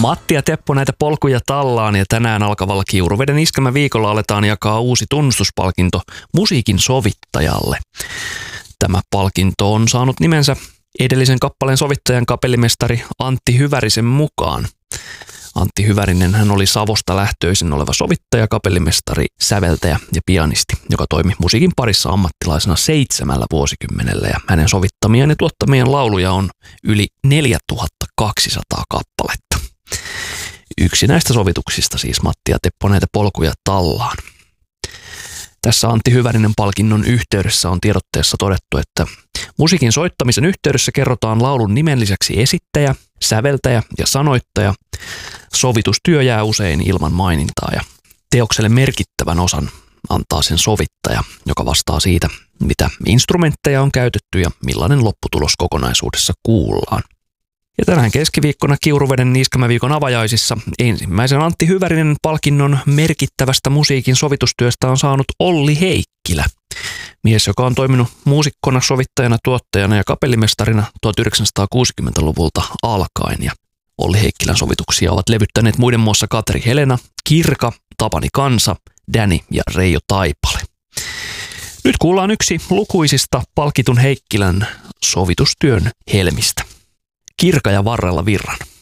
Matti ja Teppo näitä polkuja tallaan ja tänään alkavalla Kiuruveden iskelmän viikolla aletaan jakaa uusi tunnustuspalkinto musiikin sovittajalle. Tämä palkinto on saanut nimensä edellisen kappaleen sovittajan kapellimestari Antti Hyvärisen mukaan. Antti Hyvärinen hän oli Savosta lähtöisin oleva sovittaja, kapellimestari, säveltäjä ja pianisti, joka toimi musiikin parissa ammattilaisena 7 vuosikymmenellä ja hänen sovittamiaan ja tuottamiaan lauluja on yli 4200 kappaletta. Yksi näistä sovituksista siis Matti ja Teppo näitä polkuja tallaan. Tässä Antti Hyvärinen palkinnon yhteydessä on tiedotteessa todettu, että musiikin soittamisen yhteydessä kerrotaan laulun nimen lisäksi esittäjä, säveltäjä ja sanoittaja. Sovitustyö jää usein ilman mainintaa ja teokselle merkittävän osan antaa sen sovittaja, joka vastaa siitä, mitä instrumentteja on käytetty ja millainen lopputulos kokonaisuudessa kuullaan. Ja tänään keskiviikkona Kiuruveden iskelmäviikon avajaisissa ensimmäisen Antti Hyvärinen palkinnon merkittävästä musiikin sovitustyöstä on saanut Olli Heikkilä. Mies, joka on toiminut muusikkona, sovittajana, tuottajana ja kapellimestarina 1960-luvulta alkaen. Ja Olli Heikkilän sovituksia ovat levyttäneet muiden muassa Katri Helena, Kirka, Tapani Kansa, Danny ja Reijo Taipale. Nyt kuullaan yksi lukuisista palkitun Heikkilän sovitustyön helmistä. Kirka ja Varrella virran.